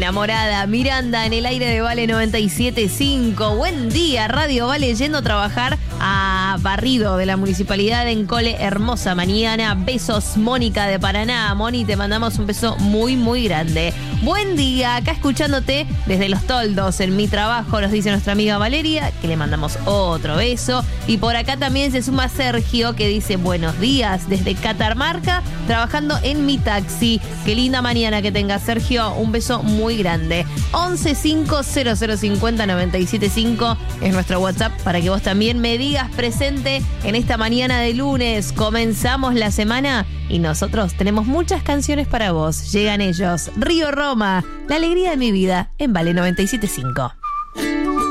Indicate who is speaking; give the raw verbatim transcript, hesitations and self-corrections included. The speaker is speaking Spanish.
Speaker 1: Enamorada, Miranda en el aire de Vale noventa y siete punto cinco. Buen día, Radio Vale yendo a trabajar a Barrido de la Municipalidad de Encole. Hermosa mañana. Besos, Mónica de Paraná. Moni, te mandamos un beso muy, muy grande. Buen día, acá escuchándote desde Los Toldos en mi trabajo, nos dice nuestra amiga Valeria, que le mandamos otro beso. Y por acá también se suma Sergio, que dice buenos días desde Catamarca, trabajando en mi taxi. Qué linda mañana que tenga, Sergio. Un beso muy grande. once cinco cero cero cincuenta noventa y siete cinco es nuestro WhatsApp para que vos también me digas presente en esta mañana de lunes. Comenzamos la semana y nosotros tenemos muchas canciones para vos. Llegan ellos. Río Roma, la alegría de mi vida en Vale noventa y siete punto cinco.